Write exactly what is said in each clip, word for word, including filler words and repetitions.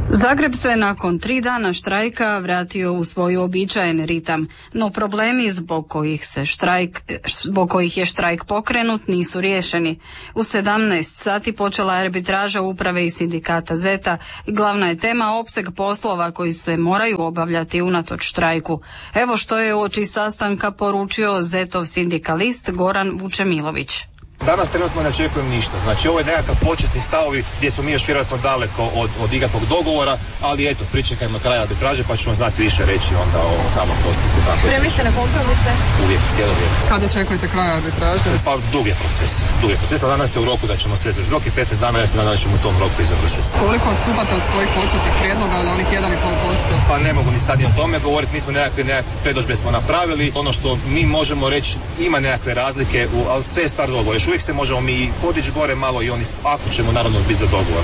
Zagreb se nakon tri dana štrajka vratio u svoj uobičajeni ritam, no problemi zbog kojih se štrajk, zbog kojih je štrajk pokrenut nisu riješeni. U sedamnaest sati počela je arbitraža uprave i sindikata Zeta i glavna je tema opseg poslova koji se moraju obavljati unatoč štrajku. Evo što je uoči sastanka poručio Zetov sindikalist Goran Vučemilović. Danas trenutno ne očekujem ništa, znači ovo je nekakav početni stavovi gdje smo mi još vjerojatno daleko od, od ikakvog dogovora, ali eto, pričekajmo kraj arbitraže pa ćemo znati više reći onda o samom postupku. Spremni ste na kompromise? Uvijek, cijelo vrijeme. Kada očekujete kraj arbitraže? Pa dug je proces, dug je proces, a danas je u roku da ćemo sve završiti. Rok je petnaest dana, ja se nadam da ćemo u tom roku i završiti. Koliko odstupate od svojih početnih prijedloga od onih jedan i pol posto? Pa ne mogu ni sad i o tome govoriti, mi smo nekakve, nekakve predložbe smo napravili, ono što mi možemo reći ima nekakve razlike, u, ali sve je stvar dogovora. Još uvijek se možemo mi podići gore malo i oni, ako ćemo naravno biti za dogovor.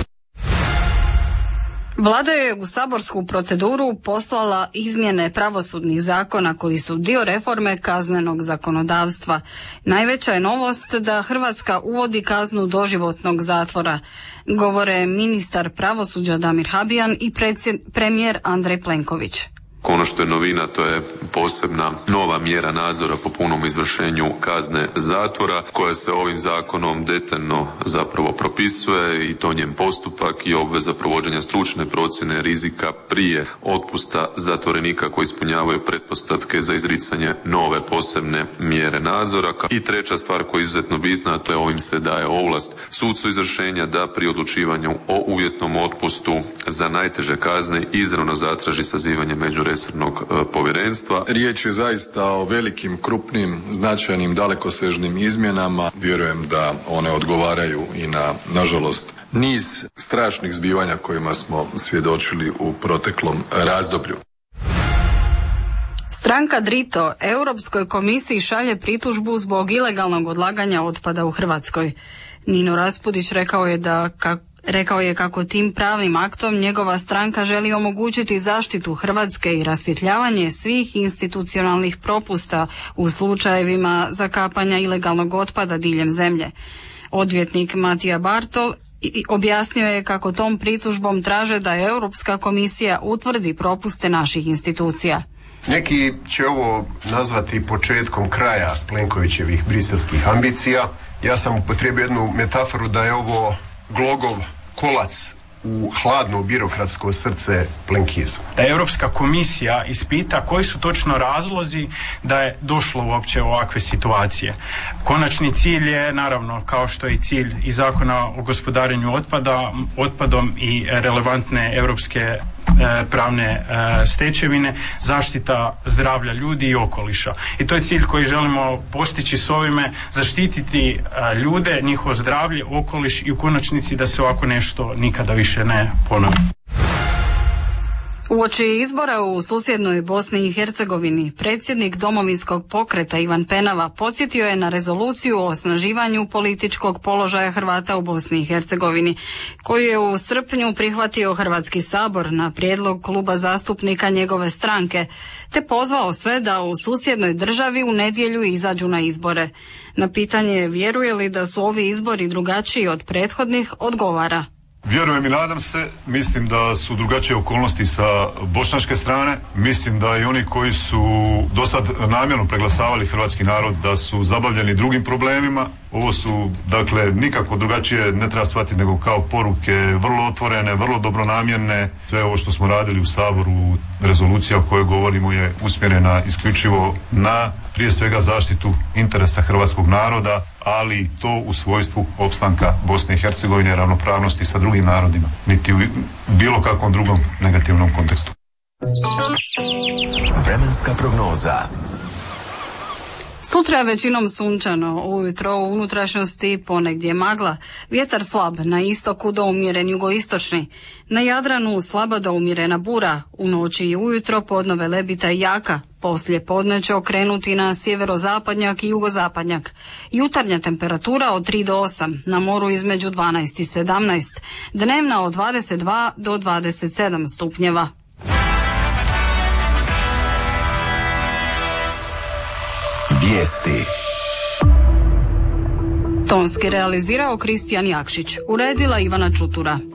Vlada je u saborsku proceduru poslala izmjene pravosudnih zakona koji su dio reforme kaznenog zakonodavstva. Najveća je novost da Hrvatska uvodi kaznu doživotnog zatvora, govore ministar pravosuđa Damir Habijan i premijer Andrej Plenković. Ono što je novina, to je posebna nova mjera nadzora po punom izvršenju kazne zatvora koja se ovim zakonom detaljno zapravo propisuje i to njen postupak i obveza provođenja stručne procjene rizika prije otpusta zatvorenika koji ispunjavaju pretpostavke za izricanje nove posebne mjere nadzora. I treća stvar koja je izuzetno bitna, to je ovim se daje ovlast sucu izvršenja da pri odlučivanju o uvjetnom otpustu za najteže kazne izravno zatraži sazivanje međuresornog povjerenstva. Riječ je zaista o velikim, krupnim, značajnim, dalekosežnim izmjenama. Vjerujem da one odgovaraju i na, nažalost, niz strašnih zbivanja kojima smo svjedočili u proteklom razdoblju. Stranka Drito Europskoj komisiji šalje pritužbu zbog ilegalnog odlaganja otpada u Hrvatskoj. Nino Raspudić rekao je da kako Rekao je kako tim pravnim aktom njegova stranka želi omogućiti zaštitu Hrvatske i rasvjetljavanje svih institucionalnih propusta u slučajevima zakapanja ilegalnog otpada diljem zemlje. Odvjetnik Matija Bartol objasnio je kako tom pritužbom traže da Europska komisija utvrdi propuste naših institucija. Neki će ovo nazvati početkom kraja Plenkovićevih briselskih ambicija. Ja sam upotrijebio jednu metaforu da je ovo glogov kolac u hladno birokratsko srce plenkizma. Da Europska komisija ispita koji su točno razlozi da je došlo uopće u ovakve situacije. Konačni cilj je, naravno, kao što je i cilj i zakona o gospodarenju otpada, otpadom i relevantne europske pravne stečevine, zaštita zdravlja ljudi i okoliša. I to je cilj koji želimo postići s ovime, zaštititi ljude, njihovo zdravlje, okoliš i u konačnici da se ovako nešto nikada više ne ponovi. Uoči izbora u susjednoj Bosni i Hercegovini, predsjednik Domovinskog pokreta Ivan Penava podsjetio je na rezoluciju o osnaživanju političkog položaja Hrvata u Bosni i Hercegovini, koju je u srpnju prihvatio Hrvatski sabor na prijedlog kluba zastupnika njegove stranke, te pozvao sve da u susjednoj državi u nedjelju izađu na izbore. Na pitanje vjeruje li da su ovi izbori drugačiji od prethodnih, odgovara. Vjerujem i nadam se, mislim da su drugačije okolnosti sa bošnjačke strane, mislim da i oni koji su do sad namjerno preglasavali hrvatski narod da su zabavljeni drugim problemima. Ovo su, dakle, nikako drugačije ne treba shvatiti nego kao poruke vrlo otvorene, vrlo dobronamjerne. Sve ovo što smo radili u Saboru, rezolucija o kojoj govorimo je usmjerena isključivo na prije svega zaštitu interesa hrvatskog naroda, ali i to u svojstvu opstanka Bosne i Hercegovine, ravnopravnosti sa drugim narodima, niti u bilo kakvom drugom negativnom kontekstu. Vremenska prognoza. Sutra je većinom sunčano, ujutro u unutrašnjosti ponegdje magla, vjetar slab, na istoku do umjeren jugoistočni, na Jadranu slaba do umjerena bura, u noći i ujutro podnove lebita i jaka, poslije podne će okrenuti na sjeverozapadnjak i jugozapadnjak. Jutarnja temperatura od tri do osam, na moru između dvanaest i sedamnaest, dnevna od dvadeset dva do dvadeset sedam stupnjeva. Vijesti. Tonski realizirao Kristijan Jakšić, uredila Ivana Čutura.